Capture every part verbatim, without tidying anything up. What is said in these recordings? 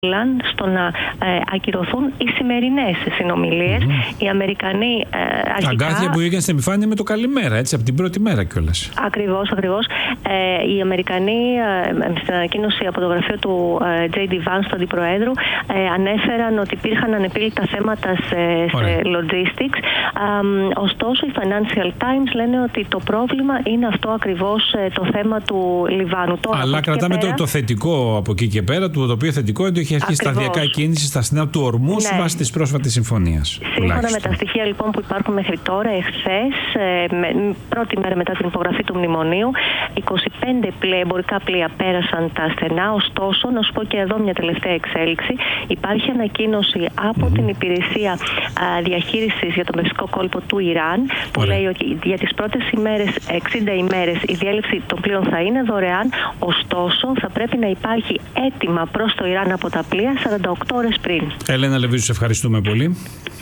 στο να ε, ακυρωθούν οι σημερινές συνομιλίες. Mm-hmm. Οι Αμερικανοί ε, αρχικά... Αγκάθια που βγήκαν στην επιφάνεια με το καλημέρα, έτσι, από την πρώτη μέρα κιόλας. Ακριβώς, ακριβώς. Ε, οι Αμερικανοί ε, στην ανακοίνωση από το γραφείο του ε, τζέι ντι Vance, του Αντιπροέδρου, ε, ανέφεραν ότι υπήρχαν ανεπίλητα θέματα σε, σε logistics. Ε, ωστόσο, οι Financial Times λένε ότι το πρόβλημα είναι αυτό ακριβώς, ε, το θέμα του Λιβάνου. Τώρα, αλλά κρατάμε πέρα... το, το θετικό από εκεί και πέρα, το, το οποίο θετικό είναι ότι έχει αρχίσει σταδιακά κίνηση στα στενά του Ορμούς, ναι, βάσει της πρόσφατης συμφωνίας. Σύμφωνα με τα στοιχεία λοιπόν που υπάρχουν μέχρι τώρα, εχθές, με, πρώτη μέρα μετά την υπογραφή του μνημονίου, είκοσι πέντε πλοία, εμπορικά πλοία πέρασαν τα στενά. Ωστόσο, να σου πω και εδώ μια τελευταία εξέλιξη. Υπάρχει ανακοίνωση από mm-hmm. την υπηρεσία α, διαχείρισης για το Περσικό κόλπο του Ιράν, που Ωραία. λέει ότι για τις πρώτες ημέρες, εξήντα ημέρες, η διέλευση των πλοίων θα είναι δωρεάν. Ωστόσο, θα πρέπει να υπάρχει έτοιμα προς το Ιράν από τα πλοία σαράντα οκτώ ώρες πριν. Έλενα Λεβίζου, σε ευχαριστούμε πολύ.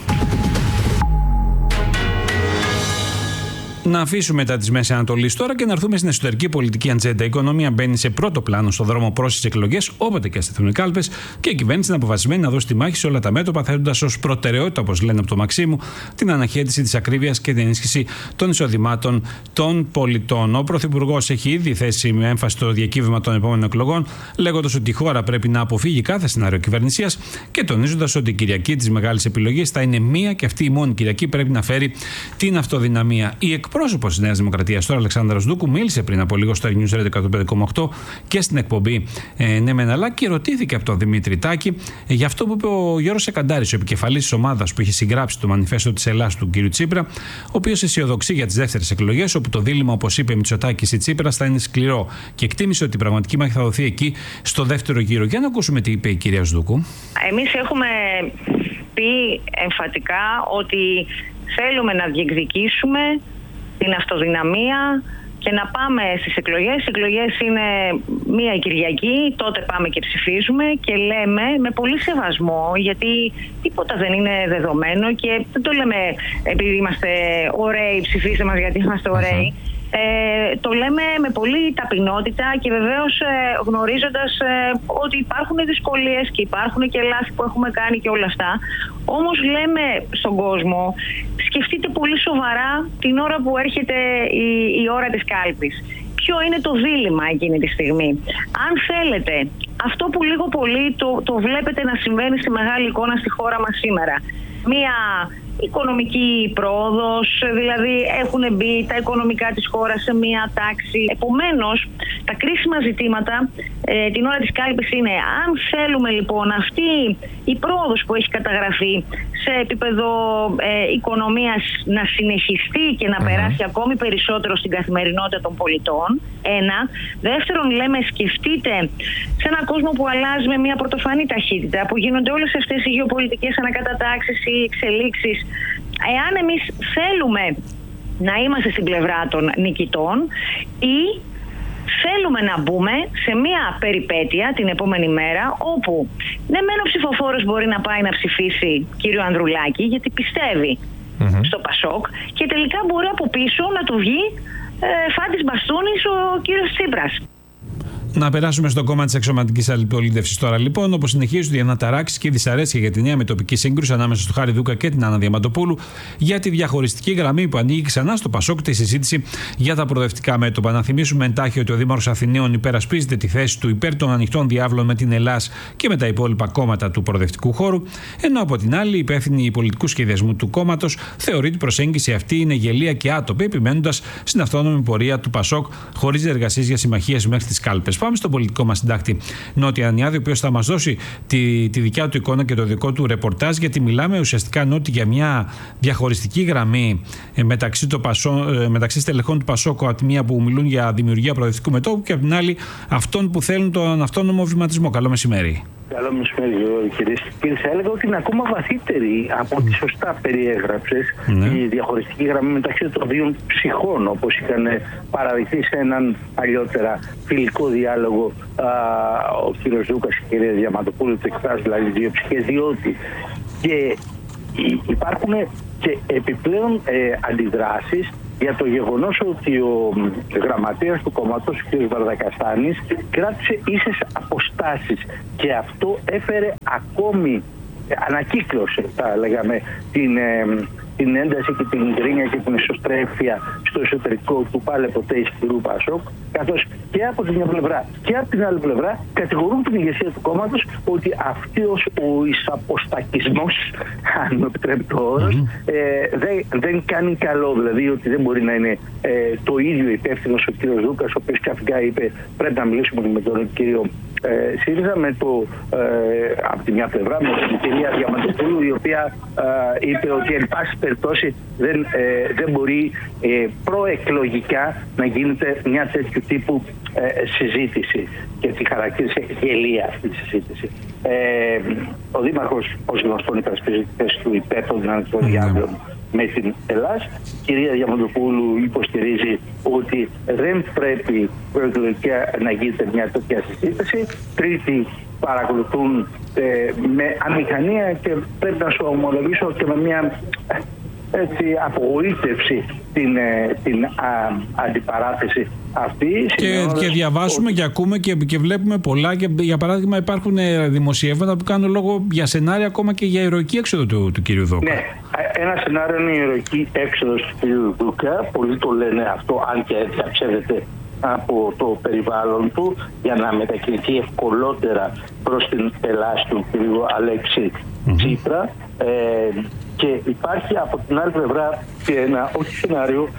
Να αφήσουμε τα τη Μέση Ανατολή τώρα και να έρθουμε στην εσωτερική πολιτική ατζέντα. Η οικονομία μπαίνει σε πρώτο πλάνο στον δρόμο προς τις εκλογές, όποτε και στεθούν οι κάλπες, και η κυβέρνηση είναι αποφασισμένη να δώσει τη μάχη σε όλα τα μέτωπα, θέτοντας ως προτεραιότητα, όπως λένε από το Μαξίμου, την αναχέτηση της ακρίβειας και την ενίσχυση των εισοδημάτων των πολιτών. Ο Πρωθυπουργός έχει ήδη θέσει με έμφαση στο διακύβευμα των επόμενων εκλογών, λέγοντας ότι η χώρα πρέπει να αποφύγει κάθε σενάριο κυβερνησίας και τονίζοντας ότι η Κυριακή της μεγάλης επιλογής θα είναι μία και αυτή η μόνη Κυριακή πρέπει να φέρει την αυτοδυναμία. Η εκπρόσωπος της Νέας Δημοκρατίας, τώρα Αλεξάνδρας Δούκου, μίλησε πριν από λίγο στο News Radio εκατόν πέντε κόμμα οκτώ και στην εκπομπή ε, Ναι Μεν Αλλά, και ρωτήθηκε από τον Δημήτρη Τάκη ε, για αυτό που είπε ο Γιώργος Σεκαντάρης, ο επικεφαλής της ομάδας που είχε συγγράψει το μανιφέστο της Ελλάδας του κ. Τσίπρα, ο οποίος αισιοδοξεί για τις δεύτερες εκλογές, όπου το δίλημμα, όπως είπε, Μητσοτάκης ή Τσίπρας θα είναι σκληρό, και εκτίμησε ότι η πραγματική μάχη θα δοθεί εκεί στο δεύτερο γύρο. Για να ακούσουμε τι είπε η κυρία Σδούκου. Εμείς έχουμε πει εμφατικά ότι θέλουμε να διεκδικήσουμε την αυτοδυναμία και να πάμε στις εκλογές. Οι εκλογές είναι μία Κυριακή, τότε πάμε και ψηφίζουμε και λέμε με πολύ σεβασμό, γιατί τίποτα δεν είναι δεδομένο και δεν το λέμε επειδή είμαστε ωραίοι, ψηφίστε μας γιατί είμαστε ωραίοι. Ε, το λέμε με πολύ ταπεινότητα και βεβαίως ε, γνωρίζοντας ε, ότι υπάρχουν δυσκολίες και υπάρχουν και λάθη που έχουμε κάνει και όλα αυτά. Όμως λέμε στον κόσμο, σκεφτείτε πολύ σοβαρά την ώρα που έρχεται η, η ώρα της κάλπης. Ποιο είναι το δίλημμα εκείνη τη στιγμή. Αν θέλετε, αυτό που λίγο πολύ το, το βλέπετε να συμβαίνει στη μεγάλη εικόνα στη χώρα μας σήμερα. Μία οικονομική πρόοδος, δηλαδή έχουν μπει τα οικονομικά της χώρας σε μία τάξη. Επομένως, τα κρίσιμα ζητήματα ε, την ώρα της κάλπης είναι αν θέλουμε λοιπόν αυτή η πρόοδος που έχει καταγραφεί σε επίπεδο ε, οικονομίας να συνεχιστεί και να uh-huh. περάσει ακόμη περισσότερο στην καθημερινότητα των πολιτών. Ένα. Δεύτερον, λέμε, σκεφτείτε σε έναν κόσμο που αλλάζει με μια πρωτοφανή ταχύτητα, που γίνονται όλες αυτές οι γεωπολιτικές ανακατατάξεις, οι εξελίξεις. Εάν εμείς θέλουμε να είμαστε στην πλευρά των νικητών ή θέλουμε να μπούμε σε μια περιπέτεια την επόμενη μέρα όπου ναι μεν ο ψηφοφόρος μπορεί να πάει να ψηφίσει κύριο Ανδρουλάκη γιατί πιστεύει mm-hmm. στο Πασόκ και τελικά μπορεί από πίσω να του βγει ε, φάτης μπαστούνης ο κύριος Τσίπρας. Να περάσουμε στο κόμμα της αξιωματικής αντιπολίτευσης τώρα λοιπόν, όπως συνεχίζονται οι αναταράξεις και η δυσαρέσκεια για τη νέα μετοπική σύγκρουση ανάμεσα στο Χάρη Δούκα και την Άννα Διαμαντοπούλου για τη διαχωριστική γραμμή που ανοίγει ξανά στο Πασόκ τη συζήτηση για τα προοδευτικά μέτωπα. Να θυμίσουμε εντάχει ότι ο Δήμαρχος Αθηναίων υπερασπίζεται τη θέση του υπέρ των ανοιχτών διάβλων με την Ελλάς και με τα υπόλοιπα κόμματα του προοδευτικού χώρου, ενώ από την άλλη η υπεύθυνη πολιτικού σχεδιασμού του κόμματος θεωρεί ότι η προσέγγιση αυτή είναι γελία και άτοπη, επιμένοντας στην αυτόνομη πορεία του Πασόκ χωρίς εργασίες για συμμαχίες μέχρι τις κάλπες. Πάμε στον πολιτικό μας συντάκτη Νότι Ανιάδη, ο οποίος θα μας δώσει τη, τη δικιά του εικόνα και το δικό του ρεπορτάζ, γιατί μιλάμε ουσιαστικά Νότι για μια διαχωριστική γραμμή ε, μεταξύ, το Πασό, ε, μεταξύ στελεχών του Πασόκου από τη μία που μιλούν για δημιουργία προοδευτικού μετώπου και από την άλλη αυτών που θέλουν τον αυτόνομο βηματισμό. Καλό μεσημέρι. Καλό μεσημέρι, κύριε. Κύριε, θα έλεγα ότι είναι ακόμα βαθύτερη από ό,τι σωστά περιέγραψες ναι. η διαχωριστική γραμμή μεταξύ των δύο ψυχών, όπως είχαν παραδειχθεί σε έναν παλιότερα φιλικό διάλογο α, ο κύριος Δούκας και η κυρία Διαμαντοπούλου, το εκφράζει δηλαδή δύο ψυχές, διότι και υπάρχουν και επιπλέον ε, αντιδράσεις για το γεγονός ότι ο γραμματέας του κόμματος, ο κ. Βαρδακαστάνης, κράτησε ίσες αποστάσεις και αυτό έφερε ακόμη, ανακύκλωσε, θα λέγαμε, την, ε, την ένταση και την γκρίνια και την ισοστρέφεια στο εσωτερικό του πάλε ποτέ ισχυρού Πασόκ, καθώς και από την μια πλευρά και από την άλλη πλευρά κατηγορούν την ηγεσία του κόμματος ότι αυτός ο εισαποστακισμός, αν μου επιτρέπετε το όρος, mm-hmm. ε, δεν, δεν κάνει καλό, δηλαδή ότι δεν μπορεί να είναι ε, το ίδιο υπεύθυνος ο κ. Δούκας, ο οποίος καθηγά είπε πρέπει να μιλήσουμε με τον κύριο Ε, ΣΥΡΙΖΑ, με το, ε, από τη μια πλευρά με την κυρία Διαμαντοπούλου, η οποία ε, είπε ότι εν πάση περιπτώσει δεν, ε, δεν μπορεί ε, προεκλογικά να γίνεται μια τέτοιου τύπου ε, συζήτηση, και τη χαρακτήρισε γελία αυτή τη συζήτηση. Ε, ο Δήμαρχος, ως γνωστόν, υπερασπίζει τη θέση του υπέρ των δυνατικών διάβλων με την Ελλάδα. Η κυρία Διαμαντοπούλου υποστηρίζει ότι δεν πρέπει προεκλογικά να γίνεται μια τέτοια συζήτηση. Τρίτη, παρακολουθούν ε, με αμηχανία και πρέπει να σου ομολογήσω και με μια έτσι, απογοήτευση την, την α, αντιπαράθεση αυτή. Και, και διαβάζουμε ο... και ακούμε και, και βλέπουμε πολλά. Και, για παράδειγμα, υπάρχουν δημοσιεύματα που κάνουν λόγο για σενάρια ακόμα και για ηρωική έξοδο του, του κ. Δούκα. Ναι, ένα σενάριο είναι η ηρωική έξοδος του κ. Δούκα. Πολλοί το λένε αυτό, αν και διαψεύδεται από το περιβάλλον του, για να μετακινηθεί ευκολότερα προς την Ελλάδα του κ. Αλέξη mm-hmm. Τσίπρα. Ε, και υπάρχει από την άλλη πλευρά και ένα όχι σενάριο,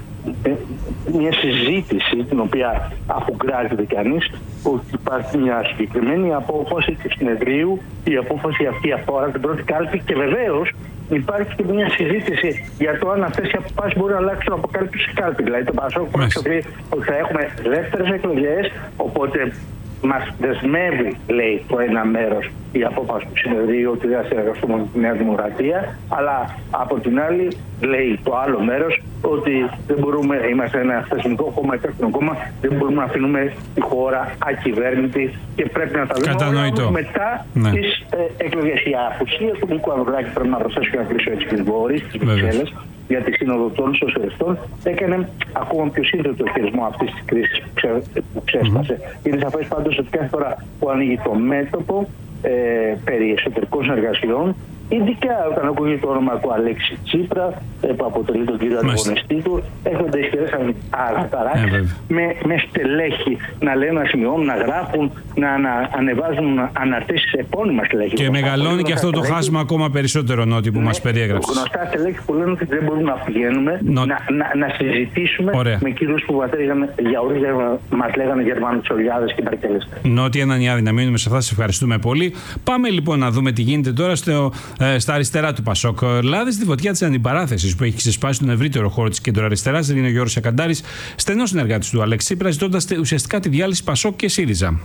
μια συζήτηση την οποία απογκράζεται κανείς ότι υπάρχει μια συγκεκριμένη απόφαση του συνεδρίου. Η απόφαση αυτή αφορά την πρώτη κάλπη και βεβαίως υπάρχει και μια συζήτηση για το αν αυτές οι αποφάσεις μπορούν να αλλάξουν από κάλπη σε κάλπη. Δηλαδή το Πασόκ ότι θα έχουμε δεύτερες εκλογές, οπότε μας δεσμεύει, λέει, το ένα μέρος η απόφαση του συνεδρίου ότι δεν θα συνεργαστούμε με τη Νέα Δημοκρατία, αλλά από την άλλη λέει το άλλο μέρος ότι δεν μπορούμε, είμαστε ένα θεσμικό κόμμα, υπεύθυνο κόμμα, δεν μπορούμε να αφήνουμε τη χώρα ακυβέρνητη και πρέπει να τα δούμε μετά ναι. τις ε, εκλογές. Η απουσία του Νίκου Ανδρουλάκη, πρέπει να προσθέσω και να κλείσω έτσι και μπορεί στις Βρυξέλλες, για τη Σύνοδο των Σοσιαλιστών, έκανε ακόμα πιο σύνθετο χειρισμό αυτής της κρίσης που, ξε, που ξέσπασε. Mm-hmm. Είναι σαφές πάντως ότι κάθε φορά που ανοίγει το μέτωπο ε, περί εσωτερικών συνεργασιών, ειδικά όταν ακούγεται το όνομα του Αλέξη Τσίπρα, που αποτελεί τον κύριο ανταγωνιστή του, έχονται ισχυρές αναταράξεις yeah, με, με στελέχη να λένε, να σημειώνουν, να γράφουν, να, να ανεβάζουν αναρτήσεις επώνυμα στελέχη. Και μεγαλώνει και αυτό στελέχη, το χάσμα ακόμα περισσότερο, Νότι, που ναι, μας περιέγραψε. Γνωστά στελέχη που λένε ότι δεν μπορούμε να πηγαίνουμε Νο... να, να, να συζητήσουμε Ωραία. με κύριους που για όρους μας λέγανε Γερμανοτσολιάδες και Μπαρκελεστές. Νότι, Ανανιάδη, να μείνουμε σε αυτά, σας ευχαριστούμε πολύ. Πάμε λοιπόν να δούμε τι γίνεται τώρα στο. Στα αριστερά του Πασόκ. Λάδι στη φωτιά της αντιπαράθεσης που έχει ξεσπάσει στον ευρύτερο χώρο της κεντροαριστεράς, είναι ο Γιώργος Σακαντάρης, στενός συνεργάτης του Αλέξη Τσίπρα, ζητώντας ουσιαστικά τη διάλυση Πασόκ και ΣΥΡΙΖΑ.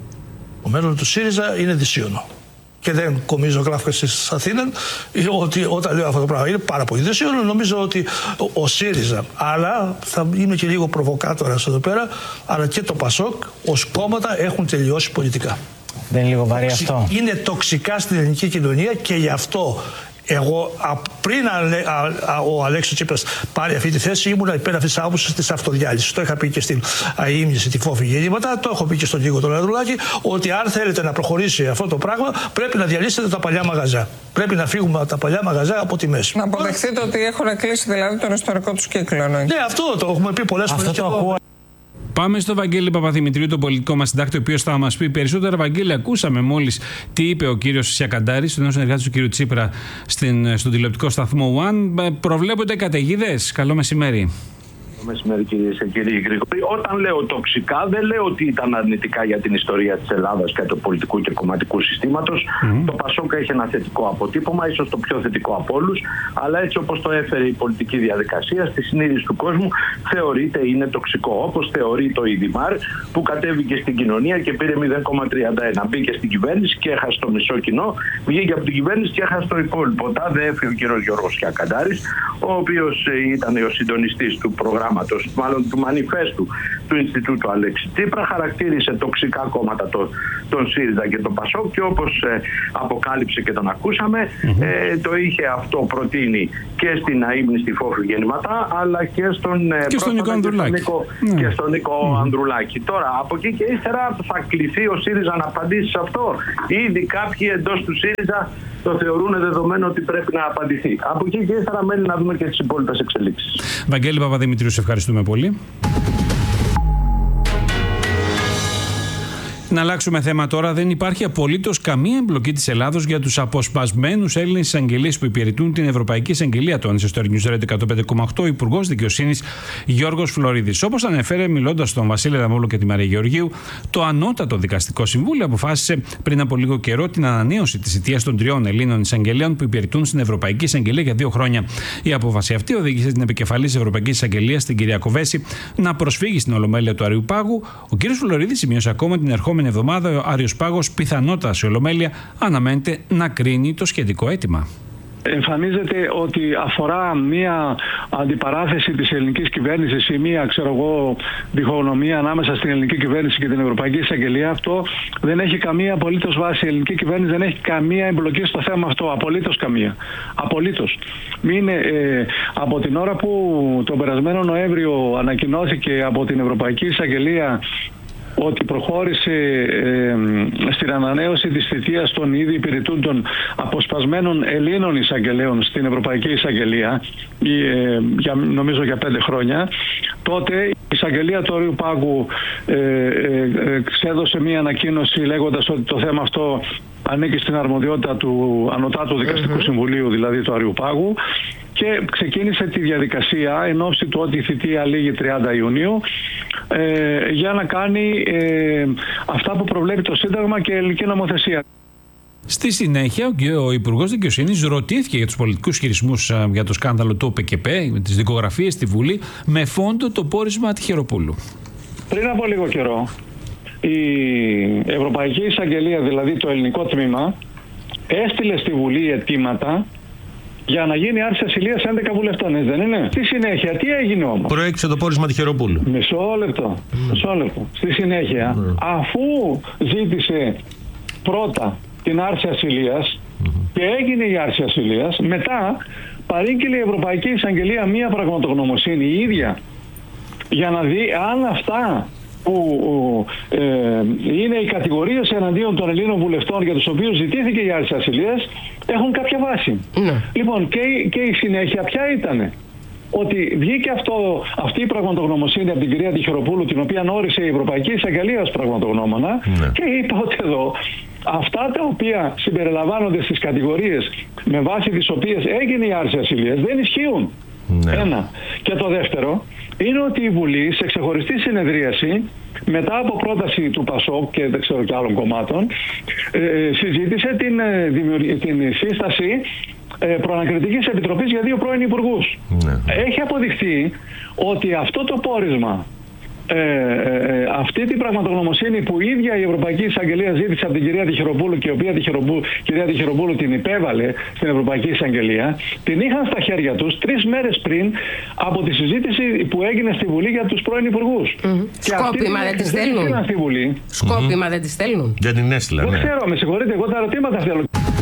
Το μέλλον του ΣΥΡΙΖΑ είναι δυσίωνο. Και δεν κομίζω γράφω στις Αθήνες ότι όταν λέω αυτό το πράγμα είναι πάρα πολύ δυσίωνο. Νομίζω ότι ο ΣΥΡΙΖΑ, αλλά θα είμαι και λίγο προβοκάτορας εδώ πέρα, αλλά και το Πασόκ ως κόμματα έχουν τελειώσει πολιτικά. Δεν είναι λίγο βαρύ αυτό? Είναι τοξικά στην ελληνική κοινωνία και γι' αυτό εγώ πριν α, α, ο Αλέξης Τσίπρας πάρει αυτή τη θέση ήμουν υπέρ αυτής της άποψης της αυτοδιάλυσης. Το είχα πει και στην αείμνηση, τη φόφη γεννήματα, το έχω πει και στον Νίκο τον Ανδρουλάκη, ότι αν θέλετε να προχωρήσει αυτό το πράγμα πρέπει να διαλύσετε τα παλιά μαγαζιά. Πρέπει να φύγουμε από τα παλιά μαγαζιά από τη μέση. Να αποδεχτείτε ότι έχουν κλείσει δηλαδή τον ιστορικό του κύκλο. Ναι, αυτό το έχουμε πει πολλές φορές. Πάμε στο Βαγγέλη Παπαδημητρίου, τον πολιτικό μας συντάκτη, ο οποίος θα μας πει περισσότερα. Βαγγέλη, ακούσαμε μόλις τι είπε ο κύριος Σιακαντάρης, ο συνεργάτης του κύριου Τσίπρα, στην, στον τηλεοπτικό σταθμό One. Προβλέπονται καταιγίδες. Καλό μεσημέρι. Μεσημέρι, κυρίες και κύριοι Γρηγόρη. Όταν λέω τοξικά, δεν λέω ότι ήταν αρνητικά για την ιστορία της Ελλάδας και του πολιτικού και κομματικού συστήματος. Mm. Το Πασόκ έχει ένα θετικό αποτύπωμα, ίσως το πιο θετικό από όλους, αλλά έτσι όπως το έφερε η πολιτική διαδικασία, στη συνείδηση του κόσμου θεωρείται είναι τοξικό. Όπως θεωρεί το ΙΔΙΜΑΡ που κατέβηκε στην κοινωνία και πήρε μηδέν κόμμα τριάντα ένα. Μπήκε στην κυβέρνηση και έχασε το μισό κοινό, βγήκε από την κυβέρνηση και έχασε το υπόλοιπο. Τάδε έφυγε ο κ. Γιώργος Σιακαντάρης, ο οποίος ήταν ο συντονιστής του προγράμματος προγράμματος, μάλλον του μανιφέστου του Ινστιτούτου Αλέξη Τσίπρα. Χαρακτήρισε τοξικά κόμματα το, τον ΣΥΡΙΖΑ και τον ΠΑΣΟΚ και όπως ε, αποκάλυψε και τον ακούσαμε, mm-hmm. ε, το είχε αυτό προτείνει και στην αείμνηστη Φόφη Γεννηματά, αλλά και στον, ε, και στον Νίκο Ανδρουλάκη. Νίκο, mm. και στον Νίκο mm. Ανδρουλάκη. Τώρα, από εκεί και ύστερα θα κληθεί ο ΣΥΡΙΖΑ να απαντήσει σε αυτό. Ήδη κάποιοι εντός του ΣΥΡΙΖΑ το θεωρούν δεδομένο ότι πρέπει να απαντηθεί. Από εκεί και ύστερα μένει να δούμε και τις υπόλοιπες εξελίξεις. Βαγγέλη Παπαδημητρίου, σε ευχαριστούμε πολύ. Να αλλάξουμε θέμα τώρα. Δεν υπάρχει απολύτως καμία εμπλοκή της Ελλάδος για τους αποσπασμένους Έλληνες εισαγγελείς που υπηρετούν την Ευρωπαϊκή Εισαγγελία, τόνισε στο News Radio εκατό πέντε κόμμα οκτώ ο Υπουργός Δικαιοσύνης Γιώργος Φλωρίδης. Όπως ανέφερε, μιλώντας στον Βασίλη Αδαμόπουλο και τη Μαρία Γεωργίου, το Ανώτατο Δικαστικό Συμβούλιο αποφάσισε πριν από λίγο καιρό την ανανέωση της θητείας των τριών Ελλήνων εισαγγελέων που υπηρετούν στην Ευρωπαϊκή Εισαγγελία για δύο χρόνια. Η απόφαση αυτή οδήγησε την επικεφαλής της Ευρωπαϊκής Εισαγγελίας, την κυρία Κοβέση, να προσφύγει στην Ολομέλεια του Αριουπάγου. Ο κ. Φλωρίδης σημείωσε ακόμα την ερχόμενη εβδομάδα ο Άριος Πάγος πιθανότατα σε Ολομέλεια αναμένεται να κρίνει το σχετικό αίτημα. Εμφανίζεται ότι αφορά μία αντιπαράθεση της ελληνικής κυβέρνησης ή μία, ξέρω εγώ, διχογνωμία ανάμεσα στην ελληνική κυβέρνηση και την Ευρωπαϊκή Εισαγγελία. Αυτό δεν έχει καμία απολύτως βάση. Η ελληνική κυβέρνηση δεν έχει καμία εμπλοκή στο θέμα αυτό. Απολύτως καμία. Απολύτως. Είναι, ε, από την ώρα που τον περασμένο Νοέμβριο ανακοινώθηκε από την Ευρωπαϊκή Εισαγγελία ότι προχώρησε ε, στην ανανέωση της θητείας των ήδη υπηρετούντων αποσπασμένων Ελλήνων εισαγγελέων στην Ευρωπαϊκή Εισαγγελία, ε, για, νομίζω για πέντε χρόνια, τότε η εισαγγελία του Αριουπάγου ε, ε, ξέδωσε μία ανακοίνωση λέγοντας ότι το θέμα αυτό ανήκει στην αρμοδιότητα του Ανωτάτου Δικαστικού mm-hmm. Συμβουλίου, δηλαδή του Αριουπάγου, και ξεκίνησε τη διαδικασία εν ώψη του ότι η θητεία λήγει τριάντα Ιουνίου ε, για να κάνει ε, αυτά που προβλέπει το Σύνταγμα και η ελληνική νομοθεσία. Στη συνέχεια, ο Υπουργός Δικαιοσύνης ρωτήθηκε για τους πολιτικούς χειρισμούς για το σκάνδαλο του ΟΠΕΚΕΠ, με τις δικογραφίες στη Βουλή, με φόντο το πόρισμα Τυχεροπούλου. Πριν από λίγο καιρό, η Ευρωπαϊκή Εισαγγελία, δηλαδή το ελληνικό τμήμα, έστειλε στη Βουλή αιτήματα για να γίνει άρση ασυλίας έντεκα βουλευτών, έτσι δεν είναι? Στη συνέχεια, τι έγινε όμως? Προέκυψε το πόρισμα Τυχεροπούλου. Μισό λεπτό. Mm. Μισό λεπτό. Στη συνέχεια, mm. αφού ζήτησε πρώτα την άρση ασυλίας mm. και έγινε η άρση ασυλίας, μετά παρήγγειλε η Ευρωπαϊκή Εισαγγελία μία πραγματογνωμοσύνη η ίδια για να δει αν αυτά που ε, είναι οι κατηγορίες εναντίον των Ελλήνων βουλευτών για τους οποίους ζητήθηκε η άρση ασυλίας έχουν κάποια βάση. Ναι. Λοιπόν, και, και η συνέχεια ποια ήτανε? Ότι βγήκε αυτό, αυτή η πραγματογνωμοσύνη από την κυρία Τυχεροπούλου, την οποία όρισε η Ευρωπαϊκή Εισαγγελία ως πραγματογνώμονα, ναι. και είπα ότι εδώ αυτά τα οποία συμπεριλαμβάνονται στις κατηγορίες με βάση τις οποίες έγινε η άρση ασυλίας δεν ισχύουν. Ναι. Ένα. Και το δεύτερο είναι ότι η Βουλή σε ξεχωριστή συνεδρίαση, μετά από πρόταση του ΠΑΣΟΚ και δεν ξέρω και άλλων κομμάτων, ε, συζήτησε την, ε, την σύσταση ε, προανακριτικής επιτροπής για δύο πρώην υπουργούς. Ναι. Έχει αποδειχθεί ότι αυτό το πόρισμα, Ε, ε, αυτή την πραγματογνωμοσύνη που η ίδια η Ευρωπαϊκή Εισαγγελία ζήτησε από την κυρία Τυχεροπούλου και η οποία Τυχεροπούλου, κυρία Τυχεροπούλου την υπέβαλε στην Ευρωπαϊκή Εισαγγελία, την είχαν στα χέρια τους τρεις μέρες πριν από τη συζήτηση που έγινε στη Βουλή για τους πρώην υπουργούς. Mm-hmm. Σκόπιμα δεν τις στέλνουν. Σκόπιμα mm-hmm. δεν τις στέλνουν. Δεν την έστειλα, ναι. Δεν ξέρω, με συγχωρείτε, εγώ τα ερωτήματα θέλω.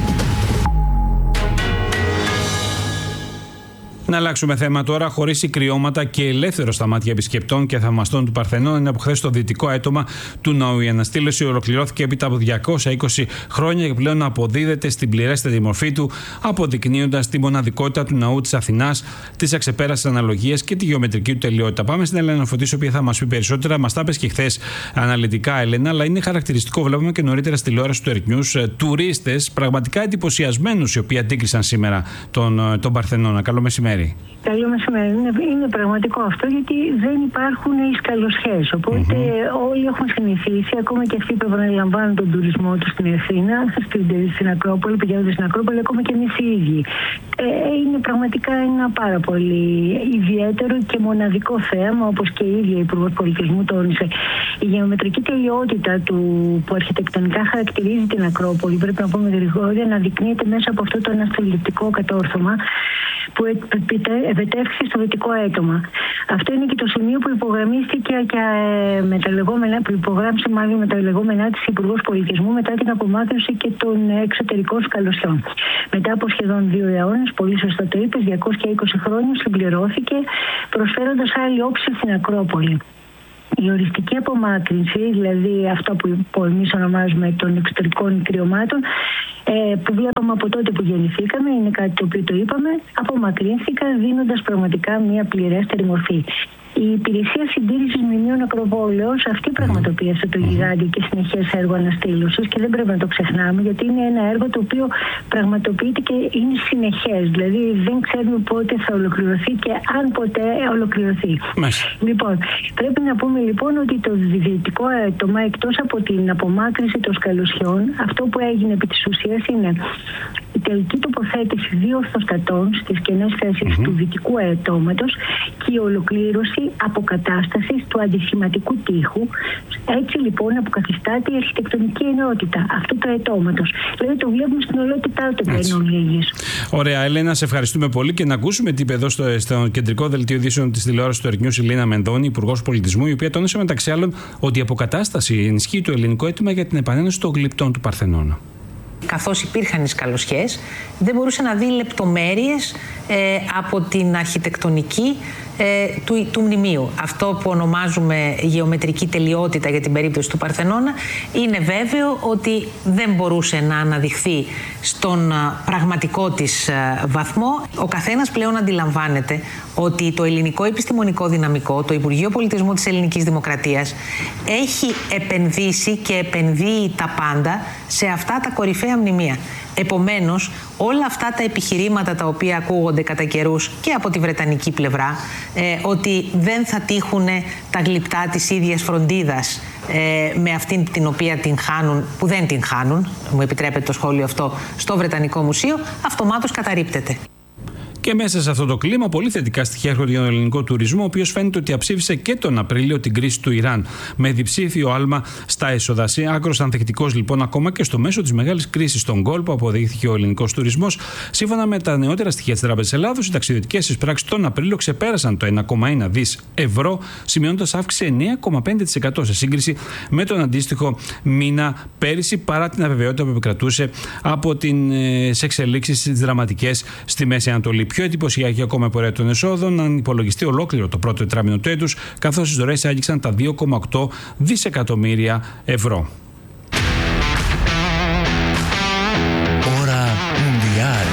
Να αλλάξουμε θέμα τώρα. Χωρίς ικριώματα και ελεύθερο στα μάτια επισκεπτών και θαυμαστών του Παρθενώνα, είναι από χθες το δυτικό αίτημα του ναού. Η αναστήλωση ολοκληρώθηκε έπειτα από διακόσια είκοσι χρόνια και πλέον αποδίδεται στην πληρέστερη μορφή του, αποδεικνύοντας τη μοναδικότητα του ναού της Αθηνάς, τις αξεπέραστες αναλογίες και τη γεωμετρική του τελειότητα. Πάμε στην Έλενα Φωτής, η οποία θα μας πει περισσότερα. Μας τα είπες και χθες αναλυτικά, Έλενα, αλλά είναι χαρακτηριστικό, βλέπουμε και νωρίτερα στη τηλεόραση του Earth News, τουρίστες πραγματικά εντυπωσιασμένους οι οποίοι αντίκρισαν σήμερα τον, τον Παρθενώνα. Καλό μεσημέρι. Καλό μεσημέρι. Είναι, είναι πραγματικό αυτό, γιατί δεν υπάρχουν οι σκαλοσιές. Οπότε mm-hmm. όλοι έχουν συνηθίσει, ακόμα και αυτοί που επαναλαμβάνουν τον τουρισμό του στην Αθήνα, στην, στην Ακρόπολη, πηγαίνοντας στην Ακρόπολη, ακόμα και εμείς οι ίδιοι. Ε, είναι πραγματικά ένα πάρα πολύ ιδιαίτερο και μοναδικό θέαμα, όπως και η ίδια η Υπουργός Πολιτισμού τόνισε. Η γεωμετρική τελειότητα του, που αρχιτεκτονικά χαρακτηρίζει την Ακρόπολη, πρέπει να πούμε γρηγόρια, να δεικνύεται μέσα από αυτό το αναστολιστικό κατόρθωμα. που επετέφθη στο δυτικό έτομα. Αυτό είναι και το σημείο που υπογραμμίστηκε και με τα λεγόμενα, που υπογράψε μάλλον με τα λεγόμενά της Υπουργός Πολιτισμού μετά την απομάκρυνση και των εξωτερικών σκαλωσιών. Μετά από σχεδόν δύο αιώνες, πολύ σωστά το είπες, διακόσια είκοσι χρόνια συμπληρώθηκε, προσφέροντας άλλη όψη στην Ακρόπολη. Η οριστική απομάκρυνση, δηλαδή αυτό που εμείς ονομάζουμε των εξωτερικών κρυωμάτων, ε, που βλέπαμε από τότε που γεννηθήκαμε, είναι κάτι το οποίο το είπαμε, απομακρύνθηκαν δίνοντας πραγματικά μια πληρέστερη μορφή. Η Υπηρεσία Συντήρησης Μνημείων Ακροπόλεως αυτή πραγματοποίησε το γιγάντιο και συνεχές έργο αναστήλωσης και δεν πρέπει να το ξεχνάμε, γιατί είναι ένα έργο το οποίο πραγματοποιείται και είναι συνεχές. Δηλαδή δεν ξέρουμε πότε θα ολοκληρωθεί και αν ποτέ ολοκληρωθεί. Μάλιστα. Λοιπόν, πρέπει να πούμε λοιπόν ότι το δυτικό έτομα, εκτός από την απομάκρυνση των σκαλωσιών, αυτό που έγινε επί της ουσίας είναι η τελική τοποθέτηση δύο ορθοστατών στις κενές θέσεις mm-hmm. του δυτικού ατώματος και η ολοκλήρωση αποκατάστασης του αντισηματικού τείχου. Έτσι λοιπόν αποκαθιστάται η αρχιτεκτονική ενότητα αυτού του ατώματος. Δηλαδή το βλέπουμε στην ολότητά του εν ολίγης. Ωραία, Έλενα, σε ευχαριστούμε πολύ και να ακούσουμε τι είπε εδώ στο, στο κεντρικό δελτίο ειδήσεων της τηλεόρασης του Ερκνιούς η Λίνα Μενδώνη, Υπουργός Πολιτισμού, η οποία τόνισε μεταξύ άλλων ότι η αποκατάσταση ενισχύει το ελληνικό αίτημα για την επανένωση των γλυπτών του Παρθενώνα. Καθώς υπήρχαν οι σκαλωσιές, δεν μπορούσε να δει λεπτομέρειες ε, από την αρχιτεκτονική ε, του, του μνημείου. Αυτό που ονομάζουμε γεωμετρική τελειότητα για την περίπτωση του Παρθενώνα, είναι βέβαιο ότι δεν μπορούσε να αναδειχθεί στον πραγματικό της βαθμό. Ο καθένας πλέον αντιλαμβάνεται ότι το ελληνικό επιστημονικό δυναμικό, το Υπουργείο Πολιτισμού της Ελληνικής Δημοκρατίας, έχει επενδύσει και επενδύει τα πάντα σε αυτά τα κορυφαία μνημεία. Επομένως, όλα αυτά τα επιχειρήματα τα οποία ακούγονται κατά καιρούς και από τη βρετανική πλευρά, ε, ότι δεν θα τύχουν τα γλυπτά της ίδιας φροντίδας ε, με αυτήν την οποία την χάνουν, που δεν την χάνουν, μου επιτρέπετε το σχόλιο αυτό, στο Βρετανικό Μουσείο, αυτομάτως καταρρίπτεται. Και μέσα σε αυτό το κλίμα, πολύ θετικά στοιχεία έρχονται για τον ελληνικό τουρισμό, ο οποίος φαίνεται ότι αψήφισε και τον Απρίλιο την κρίση του Ιράν. Με διψήφιο άλμα στα έσοδα. Άκρος ανθεκτικός λοιπόν, ακόμα και στο μέσο της μεγάλης κρίσης στον κόλπο, αποδείχθηκε ο ελληνικός τουρισμός. Σύμφωνα με τα νεότερα στοιχεία της Τράπεζας Ελλάδος, οι ταξιδιωτικές εισπράξεις τον Απρίλιο ξεπέρασαν το ένα κόμμα ένα δισεκατομμύρια ευρώ, σημειώνοντας αύξηση εννέα κόμμα πέντε τοις εκατό σε σύγκριση με τον αντίστοιχο μήνα πέρυσι, παρά την αβεβαιότητα που επικρατούσε από τις εξελίξεις τις δραματικές στη Μέση Ανατολή. Πιο εντυπωσιακή ακόμα η πορεία των εσόδων, αν υπολογιστεί ολόκληρο το πρώτο τετράμινο του έτους, καθώς οι δωρεές άγγιξαν τα δύο κόμμα οκτώ δισεκατομμύρια ευρώ. Ώρα Μουντιάλ.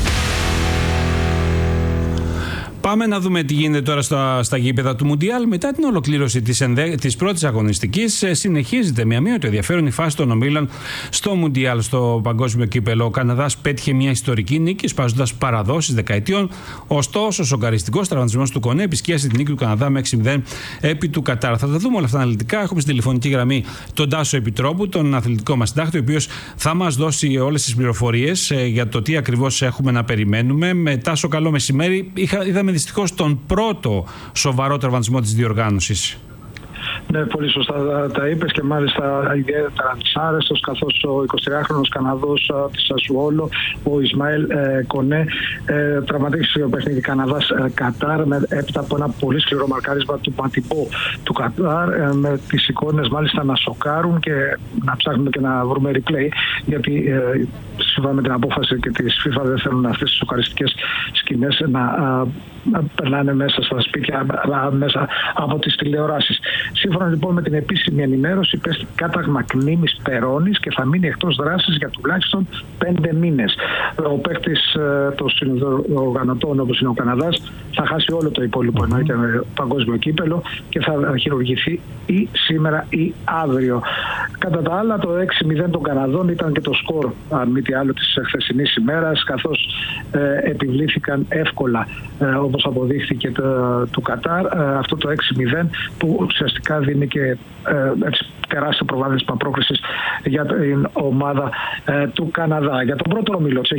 Πάμε να δούμε τι γίνεται τώρα στα, στα γήπεδα του Μουντιάλ. Μετά την ολοκλήρωση της, ενδε... της πρώτης αγωνιστικής, συνεχίζεται με αμύωτο ενδιαφέρον η φάση των ομίλων στο Μουντιάλ, στο παγκόσμιο κύπελο. Ο Καναδάς πέτυχε μια ιστορική νίκη, σπάζοντας παραδόσεις δεκαετιών. Ωστόσο, ο σοκαριστικός τραυματισμός του Κονέ επισκίασε την νίκη του Καναδά με έξι μηδέν επί του Κατάρ. Θα τα δούμε όλα αυτά αναλυτικά. Έχουμε στην τηλεφωνική γραμμή τον Τάσο Επιτρόπου, τον αθλητικό μας συντάκτη, ο οποίος θα μας δώσει όλες τις πληροφορίες για το τι ακριβώς έχουμε να περιμένουμε. Με Τάσο, καλό μεσημέρι. Είχα, είδαμε δυστυχώς τον πρώτο σοβαρό τραυματισμό της διοργάνωσης. Ναι, πολύ σωστά τα είπες και μάλιστα ιδιαίτερα δυσάρεστος, καθώς ο εικοσιτριάχρονος Καναδός της Ασουόλο, ο Ισμαήλ ε, Κονέ, ε, τραυματίστηκε στο παιχνίδι Καναδάς ε, Κατάρ με, έπειτα από ένα πολύ σκληρό μαρκάρισμα του Πατιμπό του Κατάρ, ε, με τις εικόνες μάλιστα να σοκάρουν και να ψάχνουμε και να βρούμε replay, γιατί ε, σύμφωνα με την απόφαση και της FIFA δεν θέλουν αυτές τις σοκαριστικές σκηνές να, α, να περνάνε μέσα στα σπίτια, α, μέσα από τις τηλεοράσεις. Σύμφωνα λοιπόν με την επίσημη ενημέρωση, πέστη κάταγμα κνήμης περώνης και θα μείνει εκτός δράσης για τουλάχιστον πέντε μήνες. Ο παίκτης των συνοργανωτών, όπως είναι ο Καναδάς, θα χάσει όλο το υπόλοιπο εννοείται παγκόσμιο κύπελο και θα χειρουργηθεί ή σήμερα ή αύριο. Κατά τα άλλα, το έξι μηδέν των Καναδών ήταν και το σκορ, αν μη τι άλλο, της χθεσινής ημέρας, καθώς ε, επιβλήθηκαν εύκολα, ε, όπως αποδείχθηκε το, του Κατάρ, ε, αυτό το έξι μηδέν που ουσιαστικά δίνει και ε, έτσι, τεράστιο προβάδισμα πρόκρισης για την ομάδα ε, του Καναδά. Για τον πρώτο όμιλο της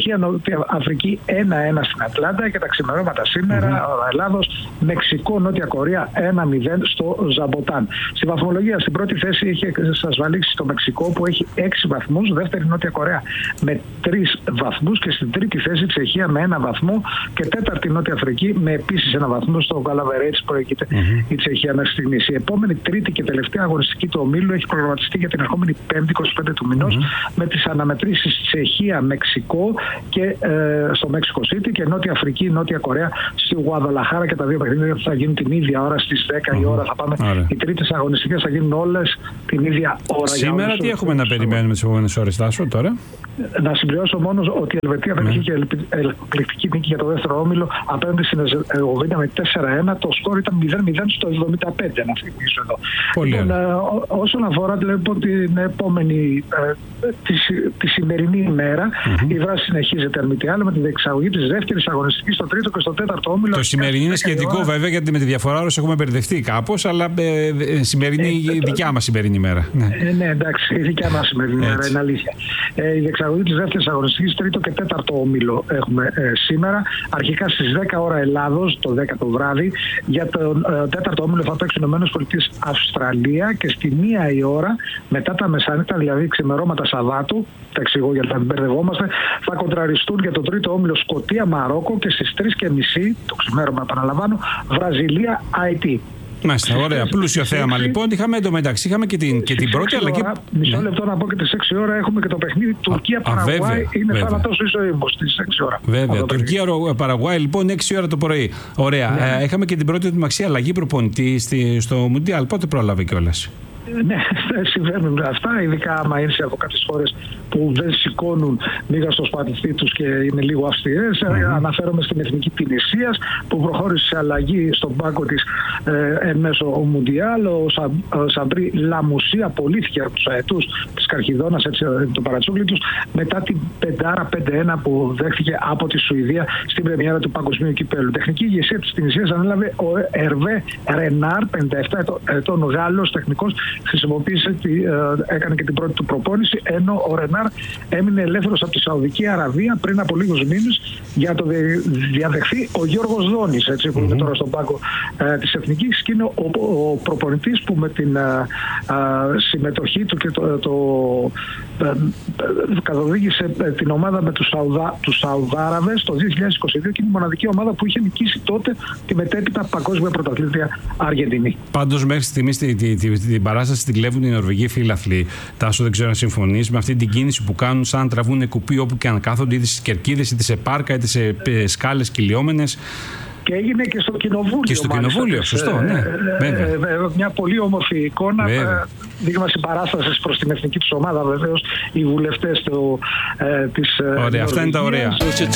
Τσεχία, Νότια Αφρική ένα ένα στην Ατλάντα και τα ξημερώματα σήμερα, mm-hmm. Ελλάδος, Μεξικό, Νότια Κορέα ένα μηδέν στο Ζαμποτάν. Στη βαθμολογία στην πρώτη θέση έχει εξασφαλίσει το Μεξικό που έχει έξι βαθμούς, δεύτερη Νότια Κορέα με τρεις βαθμούς και στην τρίτη θέση Τσεχία με ένα βαθμό και τέταρτη Νότια Αφρική με επίσης ένα βαθμό. Στο Γκαλαβερέιτς προηγείται mm-hmm. η Τσεχία μέχρι στιγμής. Η επόμενη τρίτη και τελευταία αγωνιστική του ομίλου έχει προγραμματιστεί για την ερχόμενη πέμπτη είκοσι πέντε του μηνός mm-hmm. με τις αναμετρήσεις Τσεχία, Μεξικό και ε, στο Μέξικο City και Νότια Αφρική, Νότια Κορέα στη Γουαδαλαχάρα και τα δύο παιχνίδια θα γίνουν την ίδια ώρα στις δέκα mm-hmm. η ώρα. Θα πάμε. Άρα. Οι τρίτες αγωνιστικές θα γίνουν όλες την ίδια ώρα. Σήμερα τι έχουμε να περιμένουμε τις επόμενες ώρες, Τάσο, τώρα? Να συμπληρώσω μόνο ότι η Ελβετία δεν είχε και εκπληκτική νίκη για το δεύτερο όμιλο απέναντι στην Ερζεγοβίνια με τέσσερα ένα. Το σκορ ήταν μηδέν μηδέν στο εβδομήντα πέντε, να θυμίσω εδώ. Πολύ λοιπόν, ε, όσον αφορά λοιπόν, την επόμενη, ε, τη, τη σημερινή ημέρα, mm-hmm. η δράση συνεχίζεται αν μη τι άλλο με τη διεξαγωγή της δεύτερης αγωνιστικής στο τρίτο και στο τέταρτο όμιλο. Το σημερινή είναι σχετικό ώρα. Βέβαια, γιατί με τη διαφορά ώρες έχουμε μπερδευτεί κάπως, αλλά ε, ε, σημερινή ε, η δικιά το... μας σημερινή ημέρα. Ναι, ε, ναι εντάξει, η δικιά μας σημερινή ημέρα είναι αλήθεια. Ε, η διεξαγωγή της δεύτερης αγωνιστικής τρίτο και τέταρτο όμιλο έχουμε ε, σήμερα. Αρχικά στις δέκα ώρα Ελλάδος, το δέκα το βράδυ. Για το ε, τέταρτο όμιλο θα παίξουν ΗΠΑ Αυστραλία και στη μία η ώρα μετά τα μεσάνυχτα, δηλαδή ξημερώματα Σαββάτου, τα εξηγώ για να μην μπερδευόμαστε, θα κοντραριστούν για το τρίτο όμιλο Σκωτία Μαρόκο και στις τρεις και μισή το ξημέρωμα επαναλαμβάνω Βραζιλία Αϊτή. Μάλιστα, ωραία. Πλούσιο θέαμα λοιπόν. Είχαμε εντωμεταξύ, είχαμε και την, και την πρώτη, αλλά και. Μισό ναι. λεπτό να πω και τις έξι ώρα έχουμε και το παιχνίδι Τουρκία-Παραγουάη. Είναι θάνατος η ζωή μου στις έξι ώρα. Βέβαια. Τουρκία-Παραγουάη λοιπόν έξι ώρα το πρωί. Ωραία. Ναι. Ε, είχαμε και την πρώτη ετοιμαξία αλλαγή προπονητή στη, στο Μουντιάλ. Πότε πρόλαβε κιόλας? Ναι, συμβαίνουν αυτά, ειδικά άμα είναι από κάποιες χώρες που δεν σηκώνουν λίγα στο σπατιστή τους και είναι λίγο αυστηρές. Mm-hmm. Αναφέρομαι στην Εθνική Τινησίας που προχώρησε σε αλλαγή στον πάγκο της ε, εν μέσω Μουντιάλ. Ο Σαμπρί Λαμουσί απολύθηκε από τους αετούς της Καρχιδόνας, έτσι το παρατσούκλι τους, μετά την πεντάρα πέντε ένα που δέχθηκε από τη Σουηδία στην πρεμιέρα του Παγκοσμίου Κυπέλλου. Τεχνική ηγεσία της Τινησίας ανέλαβε ο Ερβέ Ρενάρ, πενήντα επτά ετών Γάλλος τεχνικός. Χρησιμοποίησε, έκανε και την πρώτη του προπόνηση, ενώ ο Ρενάρ έμεινε ελεύθερος από τη Σαουδική Αραβία πριν από λίγους μήνες για να το διαδεχθεί ο Γιώργος Δόνης, έτσι, που mm-hmm. είναι τώρα στον πάγκο ε, της Εθνικής και είναι ο, ο προπονητής που με την ε, ε, συμμετοχή του και το, το ε, ε, καθοδήγησε την ομάδα με τους, Σαουδά, τους Σαουδάραβες το δύο χιλιάδες είκοσι δύο και είναι η μοναδική ομάδα που είχε νικήσει τότε τη μετέπειτα παγκόσμια πρωταθλήτρια Αργεντινή. Πάντως μέχρι στιγμής την τη, τη, τη, παράσταση τη κλέβουν οι Νορβηγοί φίλαθλοι. Τάσο, δεν ξέρω αν συμφωνείς με αυτή την κίνηση που κάνουν, σαν να τραβούν κουπί όπου και αν κάθονται, είτε στις κερκίδες, είτε σε πάρκα, είτε σε σκάλες κυλιόμενες. Και έγινε και στο κοινοβούλιο. Και στο μάλιστα, κοινοβούλιο, σωστό, ναι. Ε, ε, μια πολύ όμορφη εικόνα. Βέβαια. Δείγμα συμπαράστασης προς την εθνική τους ομάδα, βεβαίως, οι βουλευτές ε, της. Ωραία, αυτά είναι τα ωραία.